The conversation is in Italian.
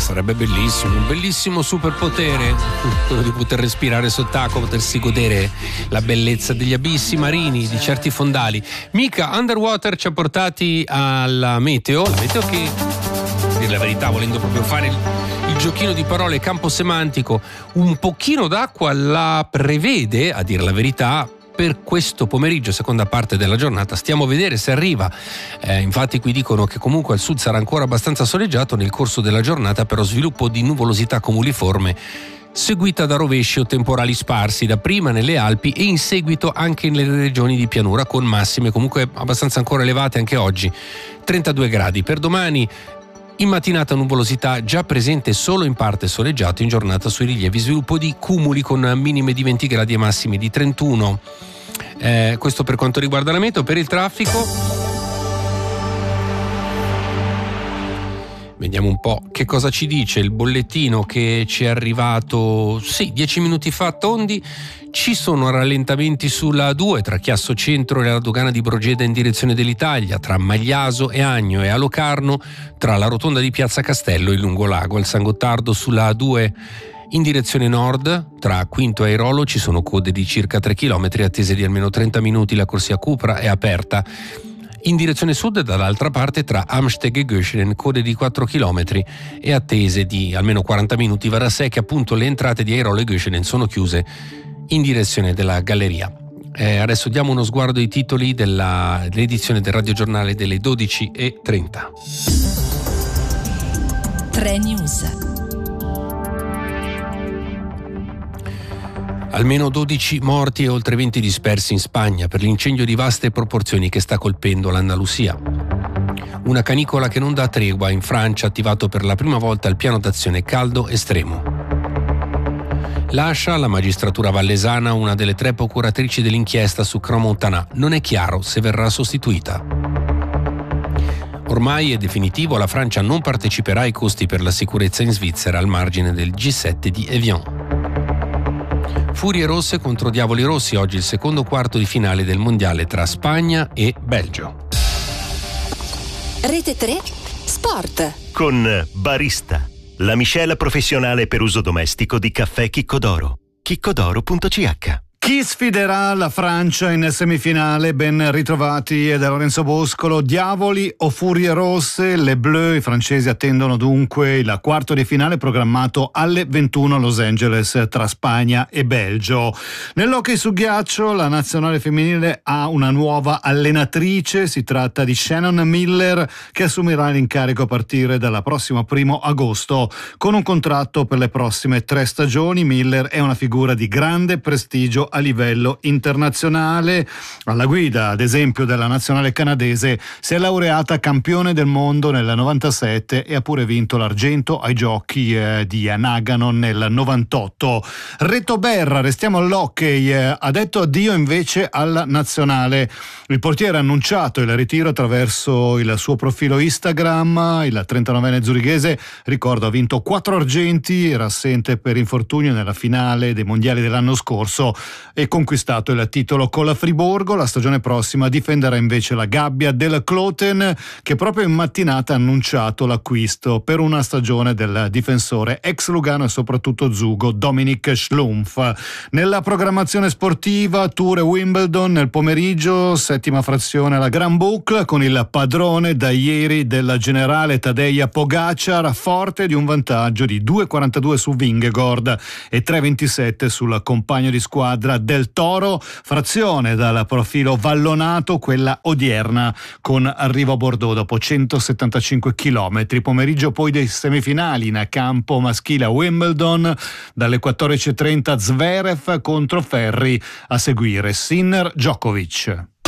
sarebbe bellissimo, un bellissimo superpotere, quello di poter respirare sott'acqua, potersi godere la bellezza degli abissi marini, di certi fondali. Mika Underwater ci ha portati alla meteo, la meteo che, a dire la verità, volendo proprio fare il giochino di parole campo semantico, un pochino d'acqua la prevede, a dire la verità, per questo pomeriggio, seconda parte della giornata. Stiamo a vedere se arriva. Infatti qui dicono che comunque al sud sarà ancora abbastanza soleggiato, nel corso della giornata però sviluppo di nuvolosità cumuliforme seguita da rovesci o temporali sparsi, dapprima nelle Alpi e in seguito anche nelle regioni di pianura, con massime comunque abbastanza ancora elevate anche oggi, 32 gradi. Per domani in mattinata nuvolosità già presente solo in parte soleggiato, in giornata sui rilievi sviluppo di cumuli con minime di 20 gradi e massimi di 31. Questo per quanto riguarda la meteo. Per il traffico vediamo un po' che cosa ci dice il bollettino che ci è arrivato 10 minuti fa. Tondi, ci sono rallentamenti sulla A2 tra Chiasso Centro e la dogana di Brogeda in direzione dell'Italia, tra Magliaso e Agno e a Locarno, tra la rotonda di Piazza Castello e Lungolago. Al San Gottardo sulla A2 in direzione nord, tra Quinto e Airolo, ci sono code di circa 3 km, attese di almeno 30 minuti. La corsia Cupra è aperta. In direzione sud, dall'altra parte, tra Amsteg e Göschenen, code di 4 km e attese di almeno 40 minuti. Va da sé che appunto le entrate di Airolo e Göschenen sono chiuse in direzione della galleria. Adesso diamo uno sguardo ai titoli dell'edizione del radiogiornale delle 12:30. 3 News. Almeno 12 morti e oltre 20 dispersi in Spagna per l'incendio di vaste proporzioni che sta colpendo l'Andalusia. Una canicola che non dà tregua in Francia, attivato per la prima volta il piano d'azione caldo estremo. Lascia la magistratura vallesana una delle 3 procuratrici dell'inchiesta su Crans-Montana. Non è chiaro se verrà sostituita. Ormai è definitivo, la Francia non parteciperà ai costi per la sicurezza in Svizzera al margine del G7 di Evian. Furie rosse contro diavoli rossi, oggi il secondo quarto di finale del mondiale tra Spagna e Belgio. Rete 3 Sport con Barista, la miscela professionale per uso domestico di caffè Chicco d'Oro. chiccodoro.ch. Chi sfiderà la Francia in semifinale? Ben ritrovati da Lorenzo Boscolo. Diavoli o furie rosse? Le Bleu, i francesi attendono dunque il quarto di finale programmato alle 21 a Los Angeles tra Spagna e Belgio. Nell'hockey su ghiaccio la nazionale femminile ha una nuova allenatrice, si tratta di Shannon Miller, che assumerà l'incarico a partire dal prossimo 1 agosto. Con un contratto per le prossime 3 stagioni, Miller è una figura di grande prestigio a livello internazionale. Alla guida, ad esempio, della nazionale canadese si è laureata campione del mondo nel 97 e ha pure vinto l'argento ai giochi di Nagano nel 98. Reto Berra, restiamo all'hockey, ha detto addio invece alla nazionale. Il portiere ha annunciato il ritiro attraverso il suo profilo Instagram. Il 39enne zurighese, ricordo, ha vinto 4 argenti, era assente per infortunio nella finale dei mondiali dell'anno scorso e conquistato il titolo con la Friburgo. La stagione prossima difenderà invece la gabbia del Kloten, che proprio in mattinata ha annunciato l'acquisto per una stagione del difensore ex Lugano e soprattutto Zugo Dominik Schlumpf. Nella programmazione sportiva, Tour e Wimbledon nel pomeriggio, 7ª frazione alla Grand Boucle, con il padrone da ieri del generale Tadej Pogačar, forte di un vantaggio di 2,42 su Vingegaard e 3,27 sul compagno di squadra del Toro. Frazione dal profilo vallonato, quella odierna, con arrivo a Bordeaux dopo 175 km. Pomeriggio poi dei semifinali in campo maschile a Wimbledon, dalle 14:30 Zverev contro Ferri, a seguire Sinner Djokovic.